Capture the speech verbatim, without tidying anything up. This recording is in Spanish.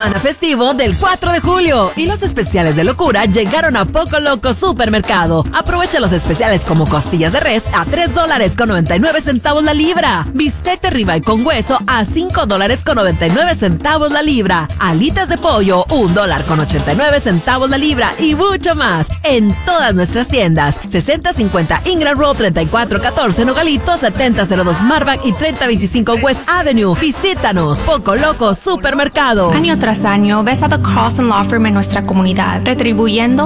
semana festivo del cuatro de julio y los especiales de locura llegaron a Poco Loco Supermercado. Aprovecha los especiales como costillas de res a tres dólares con noventa y nueve centavos la libra, bistec de ribeye con hueso a cinco dólares con noventa y nueve centavos la libra, alitas de pollo un dólar con ochenta y nueve centavos la libra y mucho más en todas nuestras tiendas. sesenta cincuenta Ingram Road, treinta y cuatro catorce Nogalito, setenta cero dos Marback y treinta veinticinco West Avenue. Visítanos, Poco Loco Supermercado. Año tras año ves a The Carlson Law Firm en nuestra comunidad, retribuyendo